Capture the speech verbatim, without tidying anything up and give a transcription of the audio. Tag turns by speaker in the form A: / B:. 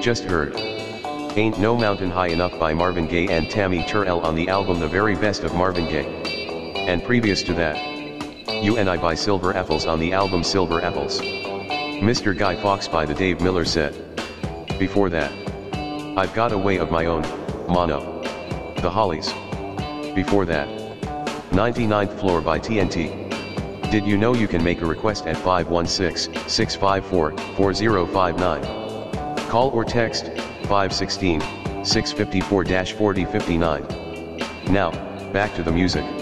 A: just heard Ain't No Mountain High Enough by Marvin Gaye and Tammy Terrell on the album The Very Best of Marvin Gaye. And previous to that, You and I by Silver Apples on the album Silver Apples. Mister Guy Fawkes by the Dave Miller Set. Before that, I've Got a Way of My Own, Mono. The Hollies. Before that, ninety-ninth Floor by T N T. Did you know you can make a request at five one six, six five four, four zero five nine? Call or text five one six, six five four, four zero five nine. Now, back to the music.